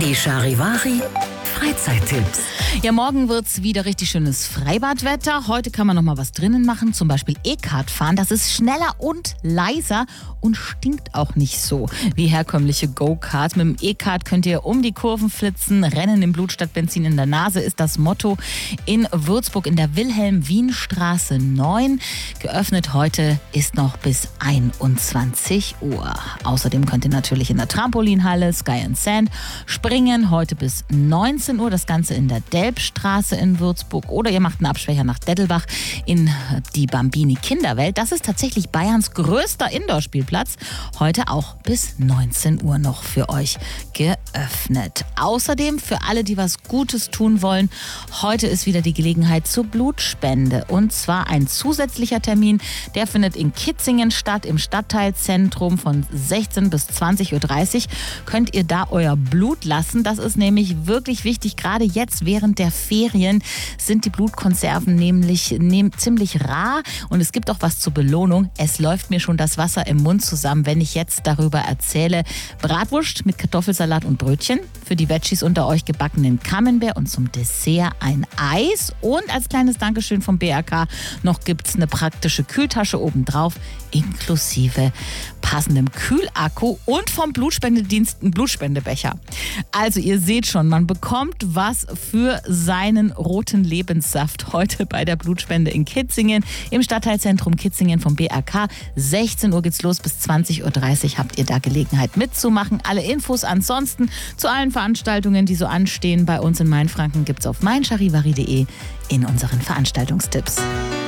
Die Charivari Freizeittipps. Ja, morgen wird's wieder richtig schönes Freibadwetter. Heute kann man noch mal was drinnen machen, zum Beispiel E-Kart fahren. Das ist schneller und leiser und stinkt auch nicht so wie herkömmliche Go-Kart. Mit dem E-Kart könnt ihr um die Kurven flitzen. Rennen im Blut statt Benzin in der Nase ist das Motto in Würzburg in der Wilhelm-Wien-Straße 9. Geöffnet heute ist noch bis 21 Uhr. Außerdem könnt ihr natürlich in der Trampolinhalle Sky and Sand springen. Heute bis 19 Uhr. Das Ganze in der Delbstraße in Würzburg. Oder ihr macht einen Abstecher nach Dettelbach in die Bambini Kinderwelt. Das ist tatsächlich Bayerns größter Indoor-Spielplatz. Heute auch bis 19 Uhr noch für euch geöffnet. Außerdem für alle, die was Gutes tun wollen, heute ist wieder die Gelegenheit zur Blutspende. Und zwar ein zusätzlicher Termin, der findet in Kitzingen statt, im Stadtteilzentrum von 16 bis 20.30 Uhr. Könnt ihr da euer Blut lassen. Das ist nämlich wirklich wichtig. Gerade jetzt während der Ferien sind die Blutkonserven nämlich ziemlich rar. Und es gibt auch was zur Belohnung. Es läuft mir schon das Wasser im Mund zusammen, wenn ich jetzt darüber erzähle. Bratwurst mit Kartoffelsalat und Brötchen. Für die Veggies unter euch gebackenen Camembert und zum Dessert ein Eis. Und als kleines Dankeschön vom BRK noch gibt es eine praktische Kühltasche obendrauf, inklusive passendem Kühlakku und vom Blutspendedienst ein Blutspendebecher. Also ihr seht schon, man bekommt was für seinen roten Lebenssaft heute bei der Blutspende in Kitzingen, im Stadtteilzentrum Kitzingen vom BRK. 16 Uhr geht's los, bis 20.30 Uhr habt ihr da Gelegenheit mitzumachen. Alle Infos ansonsten zu allen Veranstaltungen, die so anstehen bei uns in Mainfranken, gibt's auf meincharivari.de in unseren Veranstaltungstipps.